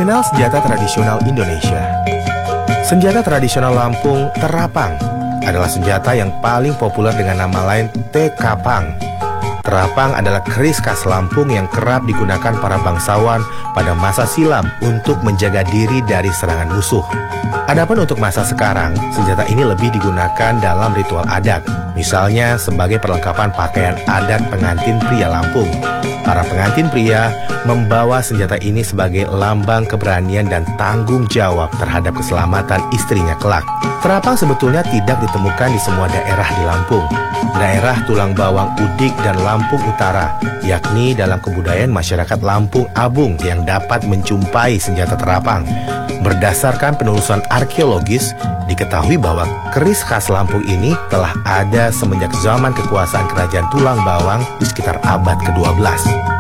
Mengenal senjata tradisional Indonesia. Senjata tradisional Lampung, terapang, adalah senjata yang paling populer dengan nama lain tekapang. Terapang adalah keris khas Lampung yang kerap digunakan para bangsawan pada masa silam untuk menjaga diri dari serangan musuh. Adapun untuk masa sekarang, senjata ini lebih digunakan dalam ritual adat, misalnya sebagai perlengkapan pakaian adat pengantin pria Lampung. Para pengantin pria membawa senjata ini sebagai lambang keberanian dan tanggung jawab terhadap keselamatan istrinya kelak. Terapang sebetulnya tidak ditemukan di semua daerah di Lampung. Daerah Tulang Bawang Udik dan Lampung Utara, yakni dalam kebudayaan masyarakat Lampung Abung yang dapat menjumpai senjata terapang. Berdasarkan penelusuran arkeologis, diketahui bahwa keris khas Lampung ini telah ada semenjak zaman kekuasaan Kerajaan Tulang Bawang di sekitar abad ke-12.